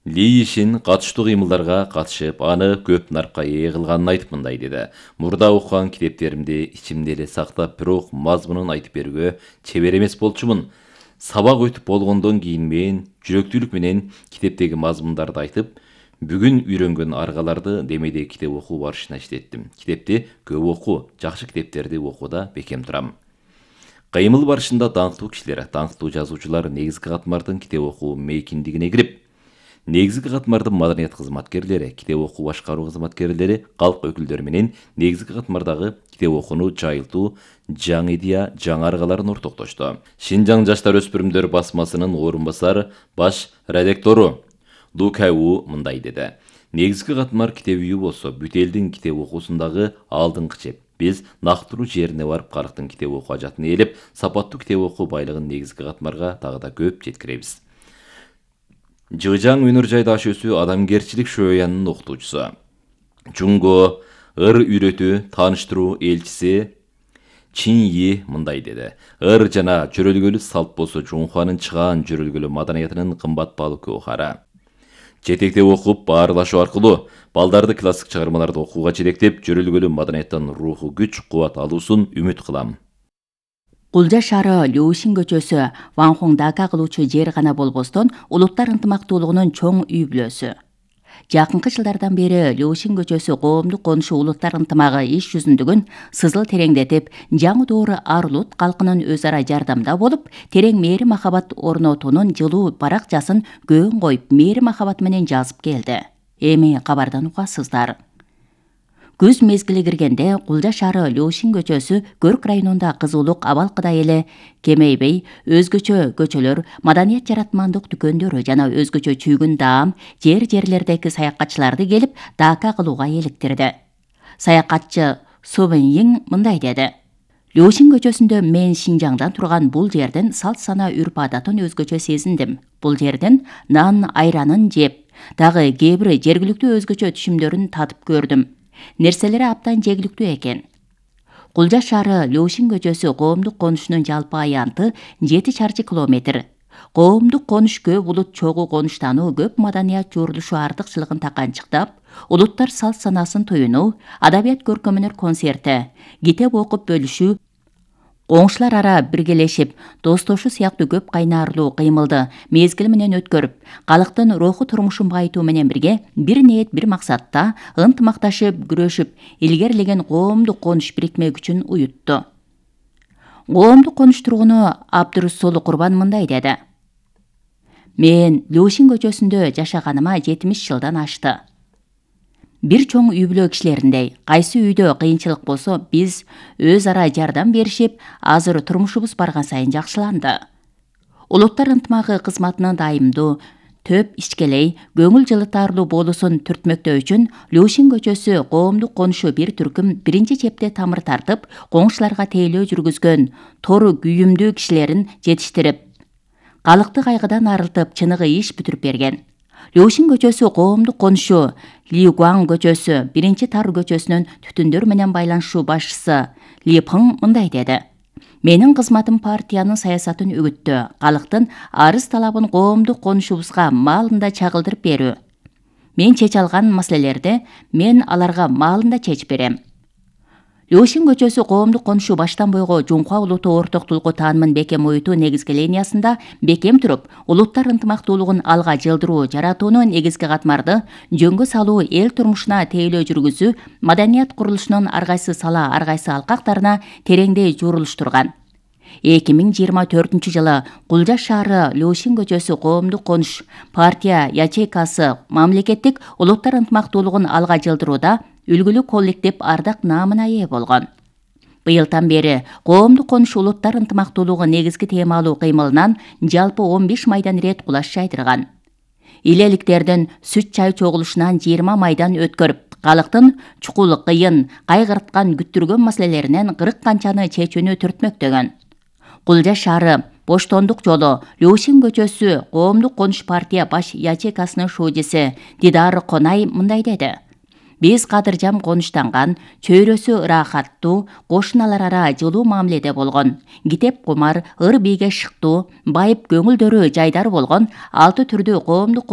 Ли Ишин катыштуу кыймылдарга катышып, аны көп нарпка ээ кылганын айтып мындай деди. Мурда окуган китептеримди ичимде эле сактап, бирок мазмунун айтып берүүгө чебер эмес болчумун. Сабак өтүп болгондон кийин мен жүрөктүүлүк менен китептеги мазмундарды айтып, бүгүн үйрөнгөн аргаларды демейде китеп окуу барышына иштеттим. Китепти көп окуу, жакшы китептерди окууда бекем турам. Кыймыл барышында даңктуу кишилер, даңктуу жазуучулар негизги катмардын китеп окуу мейкиндигине кирип, негизги катмардын маданият кызматкерлери, китеп окуу башкаруу кызматкерлери, калк өкүлдөрү менен негизги катмардагы китеп окууну жайылтуу жаңы идея, жаңы аргаларын ортоктошту. Шинжаң жаштар өспүрүмдөр басмасынын орун басар баш редактору Ду Кайу мындай деди. Негизги катмар китеп үйү болсо, бүт элдин китеп окуусундагы алдыңкы чеп. Биз нактыруу жерине барып карктын китеп окуу ажатын ээлеп, сапаттуу китеп окуу байлыгын негизги катмарга дагы да көп жеткиребиз. Жыжаң өнөр жайда ашөсү адамгерчилик шөянын окутуучусу. Жунго ыр үйрөтүү, тааныштыруу элчиси Чин Yi мындай деди. Ыр жана жөрөлгөлү салт болсо Жунхуанын чыгаан жөрөлгөлү маданиятынын кымбат баалуу көөхара. Жетектеп окуп, баарлашуу аркылуу балдарды классик чыгармаларды окууга жетектеп, жөрөлгөлү маданияттан руху күч, кубат алуусун үмүт кылам. Кулжа шаары Люшин көчөсү Ванхоңдака кылуучу жер гана болбостон, улуттар ынтымактуулугунун чоң үй бүлөсү. Жакынкы жылдардан бери Люшин көчөсү коомдук конушу улуттар ынтымагы иш жүзүндүгүн сызыл тереңдетип, жаңы доору ар улут калкынын өз ара жардамда болуп, терең мээри махабат орнотуунун жылуу баракчасын көөн коюп, мээри махабат менен жазып келди. Эми кабардан угасыздар. Күз мезгили киргенде Кулжа шаары Люшин көчөсү Көрк районунда кызуулук абалкыдай эле кемейбей, өзгөчө көчөлөр, маданият жаратмандык дүкөндөрү жана өзгөчө чүйгүн даам жерлердеги саякатчыларды келип дака кылууга эликтирди. Саякатчы Сувенйин мындай деди. Люшин көчөсүндө мен Шинжаңдан турган бул жердин салт сана үрп адатын өзгөчө сезиндим. Бул жердин нан айранын жеп, дагы кээ бир жергиликтүү өзгөчө түшүмдөрүн татып көрдүм. Нерселери абдан жегиликтүү экен. Кулжа шаары Люшин көчөсү коомдук конушунун жалпы аянты 7 чарчы километр. Коомдук конуш көп улут чогуу конуштануу, көп маданият журулушу артыкчылыгын таканчыктап, улуттар салт санасын туюнуу, адабият көркөмөнөр концерти, китеп окуп бөлүшүү, коңшулар ара биргелешип, достошуу сыяктуу көп кайнаарлуу кыймылды мезгил менен өткөрүп, калктын руху турмушун байытуу менен бирге бир ниет, бир максатта ынтымакташып, күрөшүп, илгерилеген коомдук конуш бирикме күчүн уютту. Коомдук конуш тургуну Абдурусулу Курбан мындай деди. Мен Люшин көчөсүндө жашаганыма 70 жылдан ашты. Бир чоң үй бүлө кишилериндей, кайсы үйдө кыйынчылык болсо, биз өз ара жардам беришип, азыр турмушубуз барган сайын жакшыланды. Улуттар ынтымагы кызматынын дайымдуу, төп ичкелей, көңүл жылытарлуу болуусун түртмөктөө үчүн Люшин көчөсү коомдук конушу бир түркүм биринчи чепте тамыр тартып, коңшуларга тейлөө жүргүзгөн тору күйүмдүү кишилерин жетиштирип, калкты кайгыдан арылтып, чыныгы иш бүтүрүп берген. Люшин көчөсү коомдук конушу Ли Гуаң көчөсү, биринчи тар көчөсүнүн түтүндөр менен байланышуу башчысы Ли Пың мындай деди. Менин кызматым партиянын саясатын үгүттөө, калктын арыз талабын коомдук конушубузга маалында чагылдырып берүү. Мен чече алган маселелерди мен аларга маалында чечип берем. Люшин көчөсү коомдук конушу баштан бойго Жунхуа улуту ортоктулугу таанымын бекем уютуу негизги линиясында бекем туруп, улуттар ынтымактуулугун алга жылдыруу, жаратууну негизги катмарды жөнгө салуу, эл турмушуна тейлөө жүргүзүү, маданият курулушунун ар кайсы сала, ар кайсы алкактарына тереңдей журулуштурган. 2024 жылы Кулжа шаары Люшин көчөсү коомдук конуш партия ячейкасы мамлекеттик улуттар ынтымактуулугун алга жылдырууда үлгүлүү коллектив ардак наамына ээ болгон. Быйылдан бери коомдук конуш улуттар ынтымактуулугу негизги темалуу кыймылынан жалпы 15 майдан ирет кулаш жайдырган. Илеликтердин сүт чай чогулушунан 20 майдан өткөрүп, калктын чукул, кыйын, кайгырткан, күттүргөн маселелеринен 40 канчаны чечүүнү түртмөктөгөн. Кулжа шаары Боштондук жолу Люшин көчөсү коомдук конуш партия баш ячейкасынын шуудиси Дидар Конай мындай деди. Биз кадыржам конуштанган, чөйрөсү ырахаттуу, кошуналар ара жылуу мамиледе болгон, китеп кумар, ыр бийге шыктуу, байып көңүлдөрү жайдар болгон 6 түрдүү коомдук